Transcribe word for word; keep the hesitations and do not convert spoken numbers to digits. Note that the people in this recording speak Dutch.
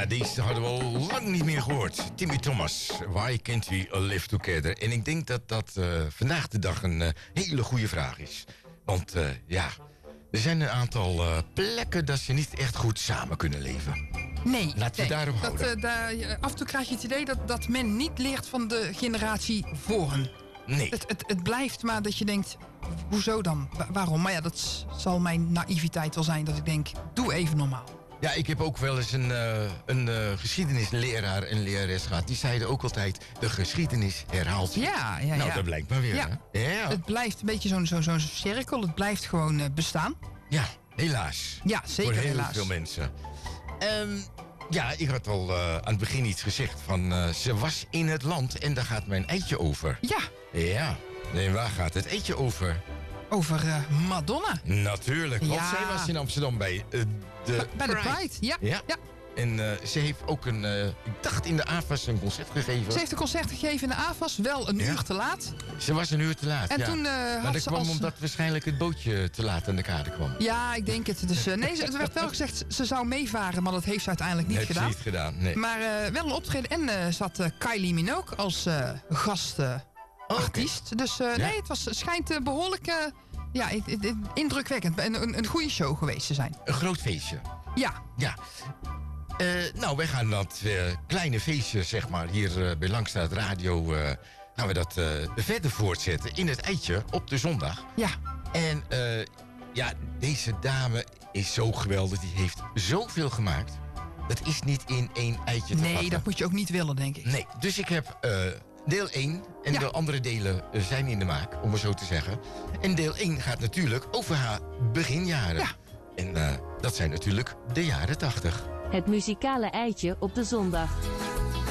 Ja, deze hadden we al lang niet meer gehoord. Timmy Thomas, Why Can't We Live Together? En ik denk dat dat uh, vandaag de dag een uh, hele goede vraag is. Want uh, ja, er zijn een aantal uh, plekken dat ze niet echt goed samen kunnen leven. Nee. Laten we nee, daarop dat, houden. Uh, daar, af en toe krijg je het idee dat, dat men niet leert van de generatie voor hen. Nee. Het, het, het blijft maar dat je denkt, hoezo dan? Wa- waarom? Maar ja, dat zal mijn naïviteit wel zijn dat ik denk, doe even normaal. Ja, ik heb ook wel eens een, uh, een uh, geschiedenisleraar en lerares gehad. Die zeiden ook altijd, de geschiedenis herhaalt zich. Ja, ja, Nou, ja. dat blijkt maar weer. Ja. Hè? Ja. Het blijft een beetje zo'n, zo'n, zo'n cirkel. Het blijft gewoon uh, bestaan. Ja, helaas. Ja, zeker Voor heel helaas. veel mensen. Um, ja, ik had al uh, aan het begin iets gezegd van... Uh, ze was in het land en daar gaat mijn eitje over. Ja. Ja. Nee, waar gaat het eitje over? Over uh, Madonna. Natuurlijk, want Ja. zij was in Amsterdam bij uh, de Bij de Pride, ja. Ja. ja. En uh, ze heeft ook een, uh, ik dacht in de A F A S een concert gegeven. Ze heeft een concert gegeven in de A F A S, wel een Ja. uur te laat. Ze was een uur te laat, En ja. toen uh, maar had dat ze kwam als... omdat waarschijnlijk het bootje te laat aan de kade kwam. Ja, ik denk het. Dus, uh, nee, ze- er werd wel gezegd, ze zou meevaren, maar dat heeft ze uiteindelijk niet Heeft gedaan. ze niet gedaan, nee. Maar uh, wel een optreden. En uh, zat uh, Kylie Minogue als uh, gastartiest. Uh, Dus uh, Ja. nee, het was, schijnt uh, behoorlijk uh, ja, i- i- i- indrukwekkend. Een, een, een goede show geweest te zijn. Een groot feestje. Ja, Ja. Uh, nou, wij gaan dat uh, kleine feestje, zeg maar, hier uh, bij Langstraat Radio... Uh, gaan we dat uh, verder voortzetten in het eitje op de zondag. ja. En uh, ja, deze dame is zo geweldig. Die heeft zoveel gemaakt. Dat is niet in één eitje te Nee, vatten. dat moet je ook niet willen, denk ik. Nee, dus ik heb uh, deel één en Ja. de andere delen uh, zijn in de maak, om het zo te zeggen. En deel één gaat natuurlijk over haar beginjaren. Ja. En uh, dat zijn natuurlijk de jaren tachtig. Het muzikale eitje op de zondag.